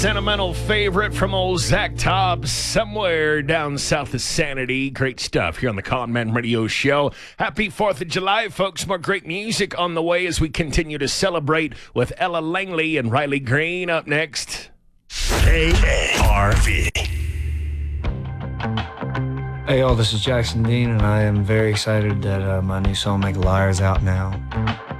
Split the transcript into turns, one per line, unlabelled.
Sentimental favorite from old Zach Tobb, Somewhere Down South of Sanity. Great stuff here on the Con Man Radio Show. Happy 4th of July, folks. More great music on the way as we continue to celebrate with Ella Langley and Riley Green up next.
KARV.
Hey, y'all, this is Jackson Dean, and I am very excited that my new song, Make a Liar, is out now.